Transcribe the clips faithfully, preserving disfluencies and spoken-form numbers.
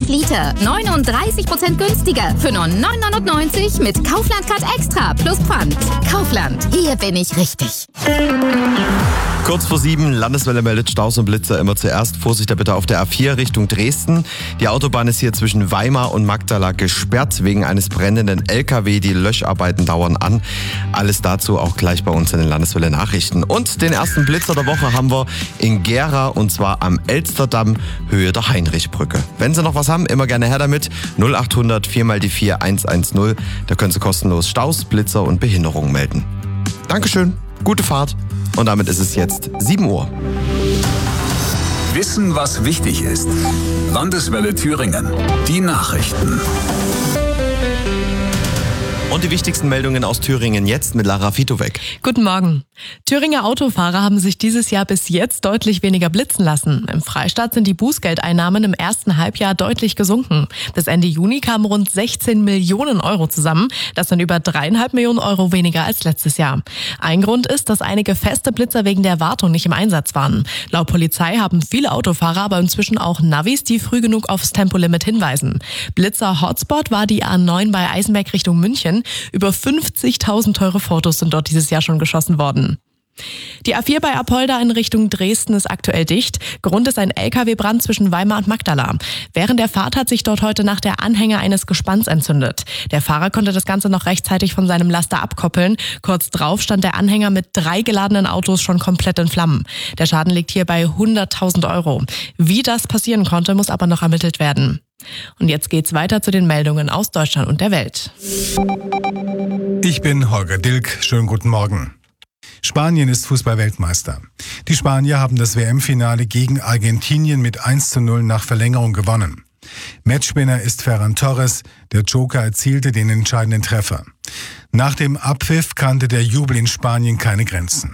Liter. neununddreißig Prozent günstiger. Für nur neun neunundneunzig mit Kaufland Card Extra plus Pfand. Kaufland, hier bin ich richtig. Kurz vor sieben, Landeswelle meldet Staus und Blitzer immer zuerst. Vorsicht bitte auf der A vier Richtung Dresden. Die Autobahn ist hier zwischen Weimar und Magdala gesperrt wegen eines brennenden L K W. Die Löscharbeiten dauern an. Alles dazu auch gleich bei uns in den Landeswelle Nachrichten. Und den ersten Blitzer der Woche haben wir in Gera und zwar am Elsterdamm, Höhe der Heinrichbrücke. Wenn Sie noch was haben, immer gerne her damit. null achthundert vier mal die vier eins eins null. Da können Sie kostenlos Staus, Blitzer und Behinderungen melden. Dankeschön, gute Fahrt. Und damit ist es jetzt sieben Uhr. Wissen, was wichtig ist. Landeswelle Thüringen. Die Nachrichten. Und die wichtigsten Meldungen aus Thüringen jetzt mit Lara Fitowek. Guten Morgen. Thüringer Autofahrer haben sich dieses Jahr bis jetzt deutlich weniger blitzen lassen. Im Freistaat sind die Bußgeldeinnahmen im ersten Halbjahr deutlich gesunken. Bis Ende Juni kamen rund sechzehn Millionen Euro zusammen. Das sind über dreieinhalb Millionen Euro weniger als letztes Jahr. Ein Grund ist, dass einige feste Blitzer wegen der Wartung nicht im Einsatz waren. Laut Polizei haben viele Autofahrer aber inzwischen auch Navis, die früh genug aufs Tempolimit hinweisen. Blitzer-Hotspot war die A neun bei Eisenberg Richtung München. Über fünfzigtausend teure Fotos sind dort dieses Jahr schon geschossen worden. Die A vier bei Apolda in Richtung Dresden ist aktuell dicht. Grund ist ein L K W-Brand zwischen Weimar und Magdala. Während der Fahrt hat sich dort heute Nacht der Anhänger eines Gespanns entzündet. Der Fahrer konnte das Ganze noch rechtzeitig von seinem Laster abkoppeln. Kurz drauf stand der Anhänger mit drei geladenen Autos schon komplett in Flammen. Der Schaden liegt hier bei hunderttausend Euro. Wie das passieren konnte, muss aber noch ermittelt werden. Und jetzt geht's weiter zu den Meldungen aus Deutschland und der Welt. Ich bin Holger Dilk. Schönen guten Morgen. Spanien ist Fußball-Weltmeister. Die Spanier haben das W M-Finale gegen Argentinien mit eins zu null nach Verlängerung gewonnen. Matchwinner ist Ferran Torres. Der Joker erzielte den entscheidenden Treffer. Nach dem Abpfiff kannte der Jubel in Spanien keine Grenzen.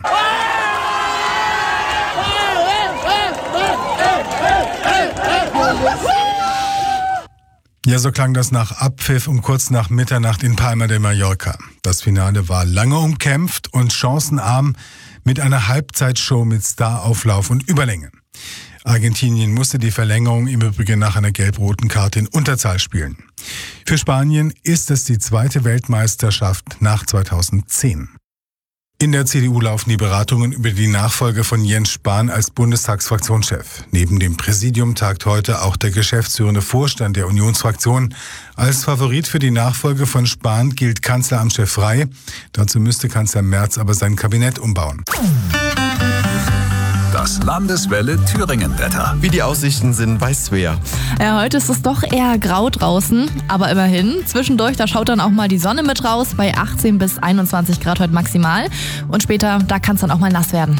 Ja, so klang das nach Abpfiff um kurz nach Mitternacht in Palma de Mallorca. Das Finale war lange umkämpft und chancenarm mit einer Halbzeitshow mit Starauflauf und Überlänge. Argentinien musste die Verlängerung im Übrigen nach einer gelb-roten Karte in Unterzahl spielen. Für Spanien ist es die zweite Weltmeisterschaft nach zweitausendzehn. In der C D U laufen die Beratungen über die Nachfolge von Jens Spahn als Bundestagsfraktionschef. Neben dem Präsidium tagt heute auch der geschäftsführende Vorstand der Unionsfraktion. Als Favorit für die Nachfolge von Spahn gilt Kanzleramtschef Frey. Dazu müsste Kanzler Merz aber sein Kabinett umbauen. Das Landeswelle Thüringen-Wetter. Wie die Aussichten sind bei Svea. Ja, heute ist es doch eher grau draußen, aber immerhin. Zwischendurch, da schaut dann auch mal die Sonne mit raus, bei achtzehn bis einundzwanzig Grad heute maximal. Und später, da kann es dann auch mal nass werden.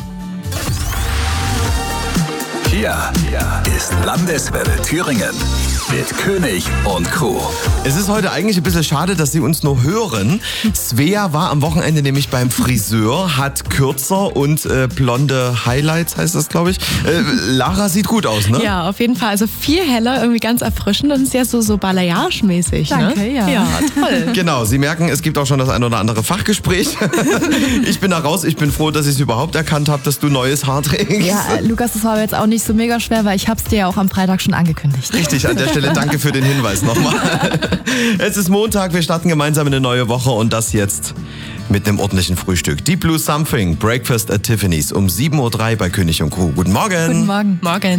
Hier ist Landeswelle Thüringen mit König und Crew. Es ist heute eigentlich ein bisschen schade, dass Sie uns nur hören. Svea war am Wochenende nämlich beim Friseur, hat kürzer und äh, blonde Highlights, heißt das, glaube ich. Äh, Lara sieht gut aus, ne? Ja, auf jeden Fall. Also viel heller, irgendwie ganz erfrischend und ist ja so, so Balayage-mäßig. Danke, ne? ja. Ja, toll. Genau, Sie merken, es gibt auch schon das ein oder andere Fachgespräch. Ich bin da raus, ich bin froh, dass ich es überhaupt erkannt habe, dass du neues Haar trägst. Ja, Lukas, das war aber jetzt auch nicht so mega schwer, weil ich hab's dir ja auch am Freitag schon angekündigt. Richtig, an der Stelle danke für den Hinweis nochmal. Es ist Montag, wir starten gemeinsam in eine neue Woche und das jetzt mit einem ordentlichen Frühstück. Deep Blue Something, Breakfast at Tiffany's um sieben Uhr drei bei König und Crew. Guten Morgen. Guten Morgen. Morgen.